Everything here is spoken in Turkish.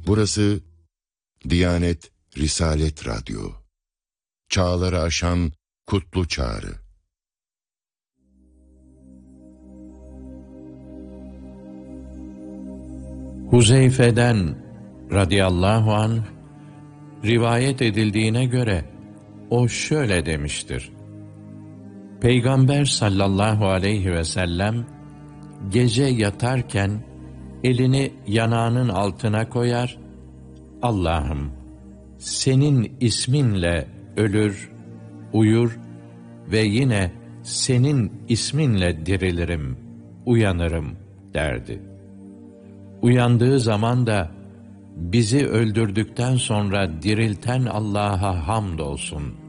Burası Diyanet Risalet Radyo. Çağları aşan kutlu çağrı. Huzeyfe'den radıyallahu anh rivayet edildiğine göre o şöyle demiştir: Peygamber sallallahu aleyhi ve sellem gece yatarken elini yanağının altına koyar, Allah'ım senin isminle ölür, uyur ve yine senin isminle dirilirim, uyanırım derdi. Uyandığı zaman da bizi öldürdükten sonra dirilten Allah'a hamdolsun